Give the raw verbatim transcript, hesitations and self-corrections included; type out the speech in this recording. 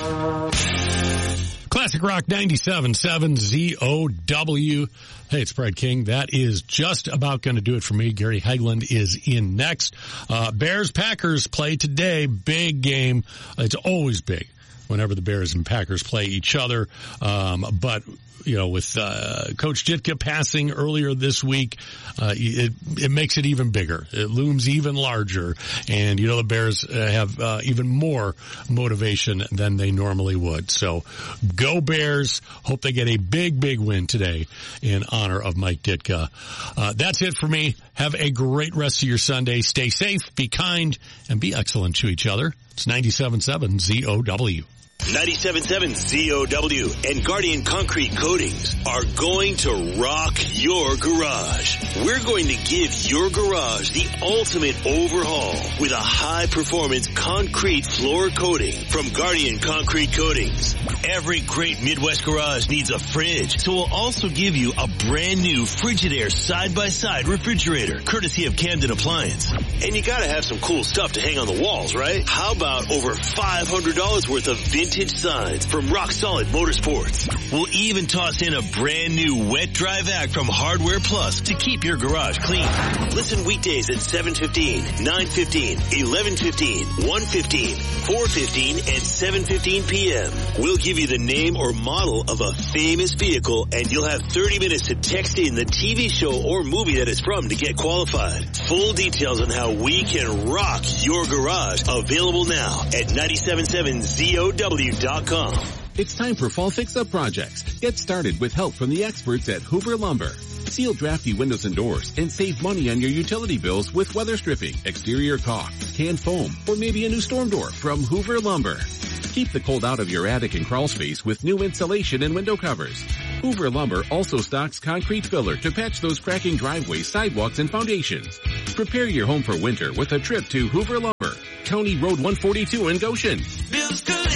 Classic Rock ninety-seven point seven Z O W. Hey, it's Brad King. That is just about going to do it for me. Gary Hegland is in next. Uh, Bears-Packers play today. Big game. It's always big whenever the Bears and Packers play each other. Um, but, you know, with uh, Coach Ditka passing earlier this week, uh, it, it makes it even bigger. It looms even larger. And, you know, the Bears uh, have uh, even more motivation than they normally would. So go Bears. Hope they get a big, big win today in honor of Mike Ditka. Uh, that's it for me. Have a great rest of your Sunday. Stay safe, be kind, and be excellent to each other. It's ninety-seven point seven Z O W. ninety-seven point seven Z O W and Guardian Concrete Coatings are going to rock your garage. We're going to give your garage the ultimate overhaul with a high-performance concrete floor coating from Guardian Concrete Coatings. Every great Midwest garage needs a fridge, so we'll also give you a brand new Frigidaire side-by-side refrigerator, courtesy of Camden Appliance. And you gotta have some cool stuff to hang on the walls, right? How about over five hundred dollars worth of vintage signs from Rock Solid Motorsports? We'll even toss in a brand new wet dry vac from Hardware Plus to keep your garage clean. Listen weekdays at seven fifteen, nine fifteen, eleven fifteen, one fifteen, four fifteen, and seven fifteen p.m. We'll give you the name or model of a famous vehicle, and you'll have thirty minutes to text in the T V show or movie that it's from to get qualified. Full details on how we can rock your garage available now at ninety-seven point seven Z O W dot com. It's time for fall fix-up projects. Get started with help from the experts at Hoover Lumber. Seal drafty windows and doors and save money on your utility bills with weather stripping, exterior caulk, canned foam, or maybe a new storm door from Hoover Lumber. Keep the cold out of your attic and crawl space with new insulation and window covers. Hoover Lumber also stocks concrete filler to patch those cracking driveways, sidewalks, and foundations. Prepare your home for winter with a trip to Hoover Lumber, County Road one forty-two in Goshen. Feels good.